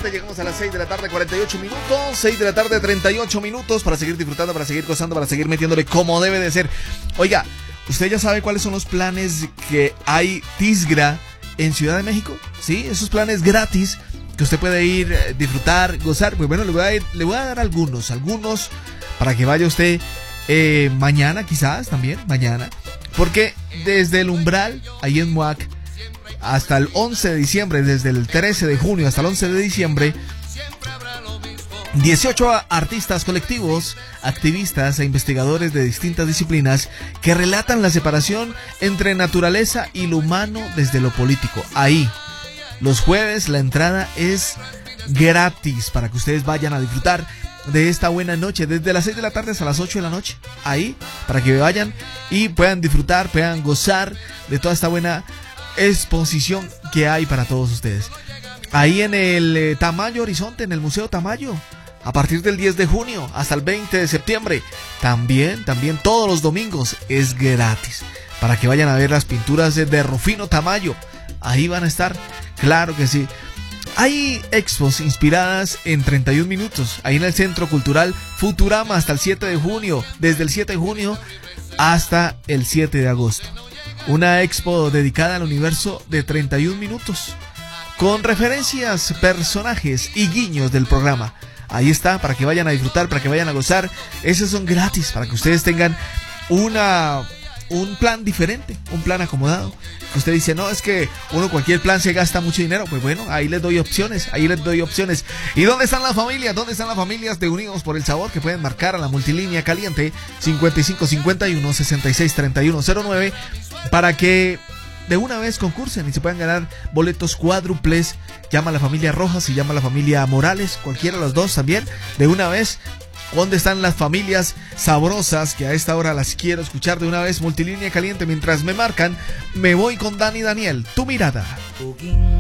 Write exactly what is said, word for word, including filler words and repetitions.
tarde, llegamos a las seis de la tarde, cuarenta y ocho minutos, seis de la tarde, treinta y ocho minutos, para seguir disfrutando, para seguir gozando, para seguir metiéndole como debe de ser. Oiga, ¿usted ya sabe cuáles son los planes que hay Tisgra en Ciudad de México? Sí, esos planes gratis que usted puede ir, disfrutar, gozar. Pues bueno, le voy a, ir, le voy a dar algunos, algunos para que vaya usted eh, mañana, quizás también, mañana. Porque desde el umbral, ahí en M U A C, hasta el once de diciembre, desde el trece de junio hasta el once de diciembre, dieciocho artistas colectivos, activistas e investigadores de distintas disciplinas que relatan la separación entre naturaleza y lo humano desde lo político. Ahí, los jueves, la entrada es gratis para que ustedes vayan a disfrutar de esta buena noche, desde las seis de la tarde hasta las ocho de la noche. Ahí, para que vayan y puedan disfrutar, puedan gozar de toda esta buena exposición que hay para todos ustedes. Ahí en el eh, Tamayo Horizonte, en el Museo Tamayo, a partir del diez de junio hasta el veinte de septiembre. También, también todos los domingos es gratis, para que vayan a ver las pinturas de, de Rufino Tamayo. Ahí van a estar, claro que sí. Hay expos inspiradas en treinta y un minutos, ahí en el Centro Cultural Futurama hasta el siete de junio, desde el siete de junio hasta el siete de agosto. Una expo dedicada al universo de treinta y un minutos, con referencias, personajes y guiños del programa. Ahí está, para que vayan a disfrutar, para que vayan a gozar. Esos son gratis, para que ustedes tengan una... un plan diferente, un plan acomodado. Usted dice, no, es que uno cualquier plan se gasta mucho dinero. Pues bueno, ahí les doy opciones, ahí les doy opciones. ¿Y dónde están las familias? ¿Dónde están las familias de Unidos por el Sabor, que pueden marcar a la multilínea caliente cincuenta y cinco cincuenta y uno sesenta y seis treinta y uno cero nueve para que de una vez concursen y se puedan ganar boletos cuádruples? Llama a la familia Rojas y llama a la familia Morales, cualquiera de los dos también, de una vez. ¿Dónde están las familias sabrosas que a esta hora las quiero escuchar de una vez? Multilínea caliente, mientras me marcan, me voy con Dani Daniel, tu mirada.